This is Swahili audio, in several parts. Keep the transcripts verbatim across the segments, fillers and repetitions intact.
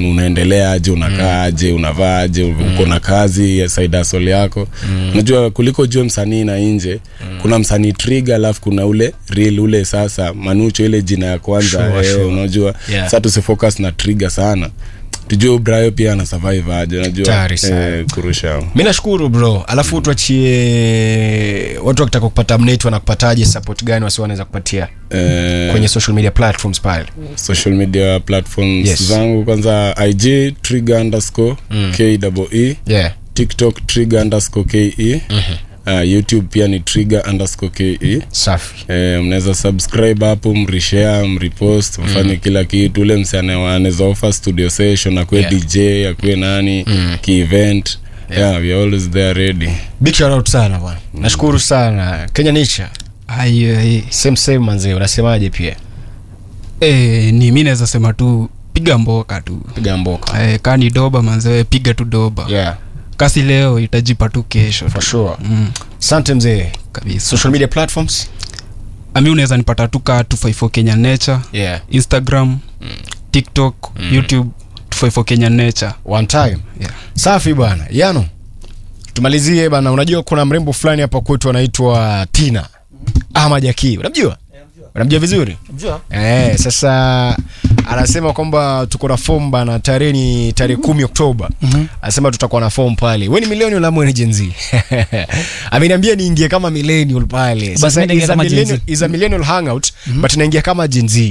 unaendelea aje, unakaa aje, unavaa aje, uko na kazi side hustle yako. Mm. Unajua kuliko jua msanii na nje, mm. kuna msanii Trigger alafu kuna ule real ule sasa Manucho ile jina ya kwanza. Sure, eh, sure. Unajua yeah. Sasa tusifocus na Trigger sana. Tujue Brayo pia ana survive aje, unajua eh, kurusha. Mimi nashukuru bro. Alafu mm. tuachie watu wakitaka kupata update wanakupataje, support gani wasi wanaweza kupatia eh, kwenye social media platforms pale? Social media platforms yes. zangu kwanza I G Trigger underscore mm. K E E. Yeah. TikTok Trigger underscore K E. Mhm. Uh, YouTube pia ni Trigger underscore K E. Safi. Eh, mnaweza subscribe hapo, mreshare, mrepost, mfanye mm. kila kitu. Ule msane anaweza offer studio session, akwe yeah. D J, akwe nani, mm. ki event. Yeah. yeah, we always there ready. Big shout out sana bwana. Mm. Nashukuru sana. Kenya Nature. Ayo, ayo. Same same manze, unasemaje pia? Eh, ni mimi naweza sema tu piga mboka tu. Piga mboka. Eh, kani doba manze, piga tu doba. Yeah. Kasi leo itajipa tu kesho. For sure. Mm. Asante mzee. Kabisa. Social media platforms? Ami unaweza nipata tu ka two five four Kenya Nature. Yeah. Instagram, mm. TikTok, mm. YouTube two five four Kenya Nature. One time. Yeah. Safi bwana. Yano. Tumalizie bana, unajua kuna mrembo fulani hapa kwetu anaitwa Tina. Ahmad Jaki. Unamjua? Unamjua vizuri? Unamjua? Eh, sasa anasema kwamba tuko na form bana, tarehe ni tarehe kumi Oktoba. Mm-hmm. Anasema tutakuwa na form pale. Wewe ni millennial ama ni Gen Z? Ameniambia niingie kama millennial pale. Sasa is a millennial, is a millennial hangout, mm-hmm. but naingia kama Gen Z.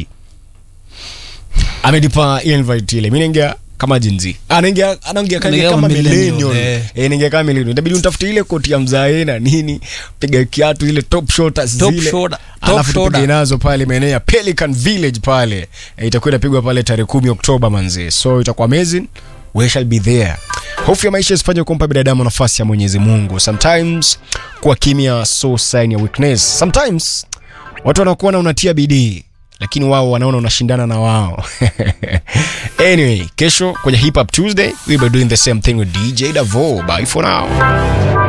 Amenipa invite ile. Mimi naingia kama Gen Z. Anaingia anaingia kama millennial. Eh, eh naingia kama millennial. Inabidi unitafute ile koti ya mzae na nini, piga kiatu ile top shorts top zile. Shoulder. Alafu tupige nazo pale maeneo ya Pelican Village pale. E, itakuwa inapigwa pale tarehe kumi Oktoba manze. So itakuwa amazing. We shall be there. Hofu ya maisha isifanye kumpa binadamu nafasi ya Mwenyezi Mungu. Sometimes kwa kimya so sign ya weakness. Sometimes watu wanakuona unatia bidii, lakini wao wanaona unashindana na wao. Anyway, kesho kwenye Hip Hop Tuesday we will be doing the same thing with D J Davo. Bye for now.